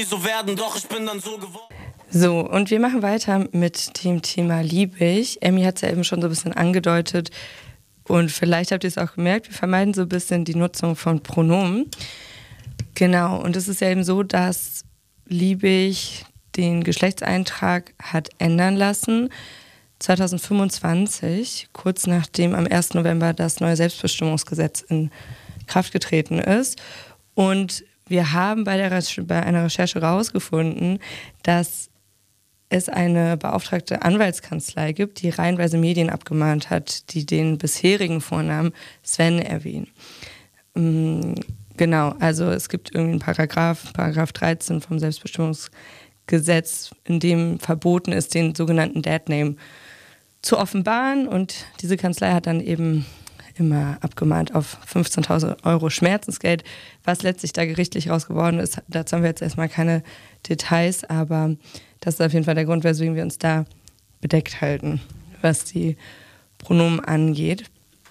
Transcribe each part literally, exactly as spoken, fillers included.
so werden, doch ich bin dann so geworden. So, und wir machen weiter mit dem Thema Liebig. Emmy hat es ja eben schon so ein bisschen angedeutet und vielleicht habt ihr es auch gemerkt, wir vermeiden so ein bisschen die Nutzung von Pronomen. Genau, und es ist ja eben so, dass Liebig den Geschlechtseintrag hat ändern lassen. zwanzig fünfundzwanzig, kurz nachdem am ersten November das neue Selbstbestimmungsgesetz in Kraft getreten ist. Und wir haben bei, der Re- bei einer Recherche herausgefunden, dass es eine beauftragte Anwaltskanzlei gibt, die reihenweise Medien abgemahnt hat, die den bisherigen Vornamen Sven erwähnen. Ähm, genau, also es gibt irgendwie einen Paragraph, Paragraph dreizehn vom Selbstbestimmungsgesetz, in dem verboten ist, den sogenannten Dadname zu offenbaren. Und diese Kanzlei hat dann eben immer abgemahnt auf fünfzehntausend Euro Schmerzensgeld. Was letztlich da gerichtlich raus geworden ist, dazu haben wir jetzt erstmal keine Details, aber das ist auf jeden Fall der Grund, weswegen wir uns da bedeckt halten, was die Pronomen angeht.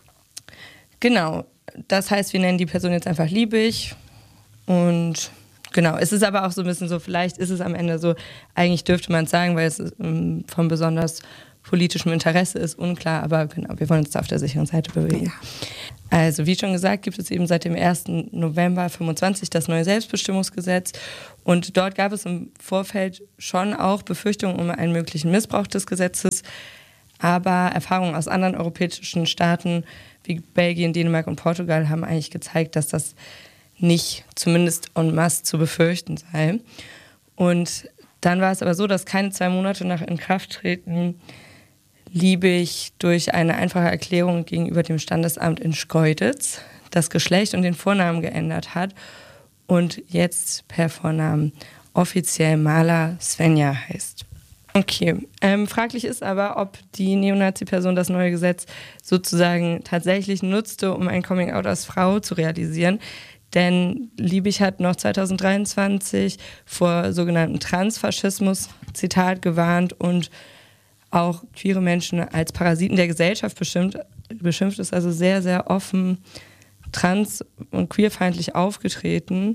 Genau, das heißt, wir nennen die Person jetzt einfach Liebig und genau, es ist aber auch so ein bisschen so, vielleicht ist es am Ende so, eigentlich dürfte man es sagen, weil es ähm, von besonders politischem Interesse ist, unklar, aber genau, wir wollen uns da auf der sicheren Seite bewegen. Ja. Also wie schon gesagt, gibt es eben seit dem ersten November fünfundzwanzig das neue Selbstbestimmungsgesetz und dort gab es im Vorfeld schon auch Befürchtungen um einen möglichen Missbrauch des Gesetzes, aber Erfahrungen aus anderen europäischen Staaten wie Belgien, Dänemark und Portugal haben eigentlich gezeigt, dass das nicht zumindest en masse zu befürchten sei. Und dann war es aber so, dass keine zwei Monate nach Inkrafttreten Liebig durch eine einfache Erklärung gegenüber dem Standesamt in Schkeuditz das Geschlecht und den Vornamen geändert hat und jetzt per Vornamen offiziell Maler Svenja heißt. Okay, ähm, fraglich ist aber, ob die Neonazi-Person das neue Gesetz sozusagen tatsächlich nutzte, um ein Coming-out als Frau zu realisieren. Denn Liebig hat noch zwanzig dreiundzwanzig vor sogenannten Transfaschismus, Zitat, gewarnt und auch queere Menschen als Parasiten der Gesellschaft bestimmt, beschimpft, ist also sehr, sehr offen trans- und queerfeindlich aufgetreten.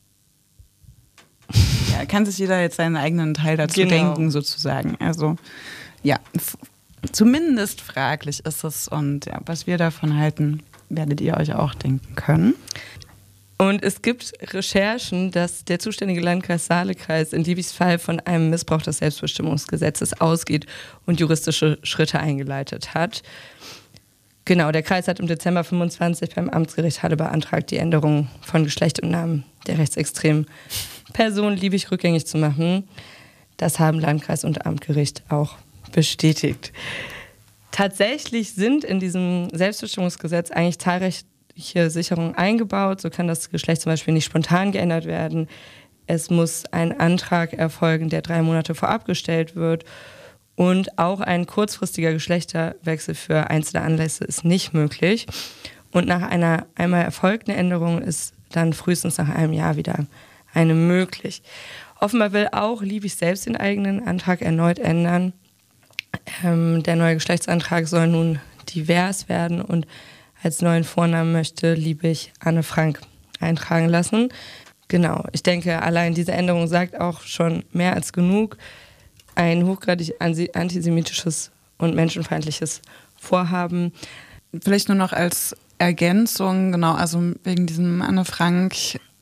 Ja, kann sich jeder jetzt seinen eigenen Teil dazu genau. denken, sozusagen. Also ja, f- zumindest fraglich ist es und ja, was wir davon halten, werdet ihr euch auch denken können. Und es gibt Recherchen, dass der zuständige Landkreis Saalekreis in Liebigs Fall von einem Missbrauch des Selbstbestimmungsgesetzes ausgeht und juristische Schritte eingeleitet hat. Genau, der Kreis hat im Dezember fünfundzwanzig beim Amtsgericht Halle beantragt, die Änderung von Geschlecht und Namen der rechtsextremen Person Liebig rückgängig zu machen. Das haben Landkreis und Amtsgericht auch bestätigt. Tatsächlich sind in diesem Selbstbestimmungsgesetz eigentlich zahlreiche Sicherungen eingebaut. So kann das Geschlecht zum Beispiel nicht spontan geändert werden. Es muss ein Antrag erfolgen, der drei Monate vorab gestellt wird. Und auch ein kurzfristiger Geschlechterwechsel für einzelne Anlässe ist nicht möglich. Und nach einer einmal erfolgten Änderung ist dann frühestens nach einem Jahr wieder eine möglich. Offenbar will auch Liebig selbst den eigenen Antrag erneut ändern. Ähm, der neue Geschlechtsantrag soll nun divers werden und als neuen Vornamen möchte Liebig Anne Frank eintragen lassen. Genau, ich denke, allein diese Änderung sagt auch schon mehr als genug. Ein hochgradig antisemitisches und menschenfeindliches Vorhaben. Vielleicht nur noch als Ergänzung, genau, also wegen diesem Anne Frank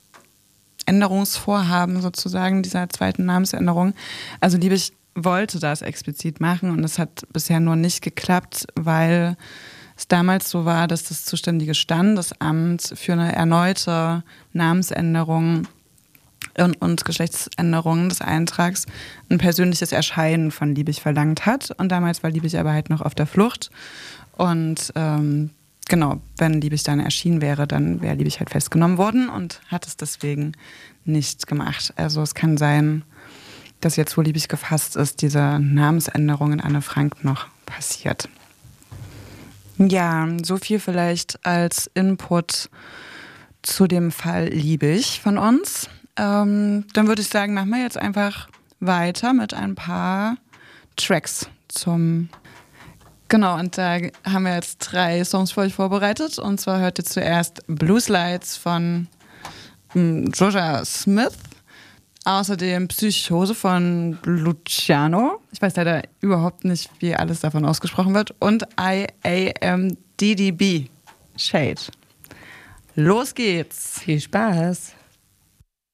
Änderungsvorhaben sozusagen, dieser zweiten Namensänderung. Also Liebig wollte das explizit machen und es hat bisher nur nicht geklappt, weil es damals so war, dass das zuständige Standesamt für eine erneute Namensänderung und, und Geschlechtsänderung des Eintrags ein persönliches Erscheinen von Liebig verlangt hat. Und damals war Liebig aber halt noch auf der Flucht. Und ähm, genau, wenn Liebig dann erschienen wäre, dann wäre Liebig halt festgenommen worden und hat es deswegen nicht gemacht. Also es kann sein, dass jetzt, wo Liebig gefasst ist, diese Namensänderung in Anne Frank noch passiert. Ja, so viel vielleicht als Input zu dem Fall Liebig von uns. Ähm, dann würde ich sagen, machen wir jetzt einfach weiter mit ein paar Tracks zum... Genau, und da haben wir jetzt drei Songs für euch vorbereitet. Und zwar hört ihr zuerst Blues Lights von ähm, Jorja Smith. Außerdem Psychose von Luciano. Ich weiß leider überhaupt nicht, wie alles davon ausgesprochen wird. Und I A M D D B. Shade. Los geht's. Viel Spaß.